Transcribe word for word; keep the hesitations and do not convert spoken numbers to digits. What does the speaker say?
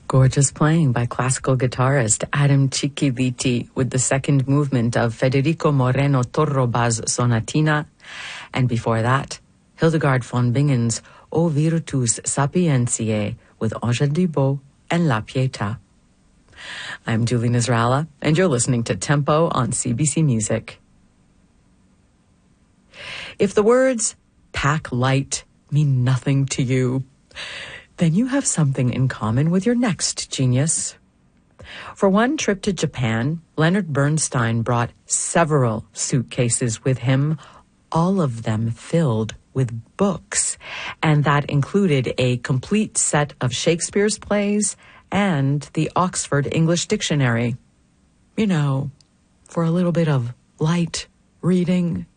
Gorgeous playing by classical guitarist Adam Cicchiliti with the second movement of Federico Moreno Torroba's Sonatina, and before that, Hildegard von Bingen's O Virtus Sapientiae with Angèle Dubot and La Pietà. I'm Julie Nasrallah, and you're listening to Tempo on C B C Music. If the words pack light mean nothing to you, then you have something in common with your next genius. For one trip to Japan, Leonard Bernstein brought several suitcases with him, all of them filled with books, and that included a complete set of Shakespeare's plays and the Oxford English Dictionary. You know, for a little bit of light reading.